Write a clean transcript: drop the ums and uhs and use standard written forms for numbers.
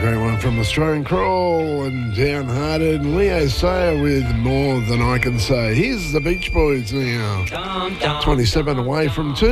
great one from Australian Crawl and Downhearted. Leo Sayer with More Than I Can Say. Here's the Beach Boys now. 27 away from 2.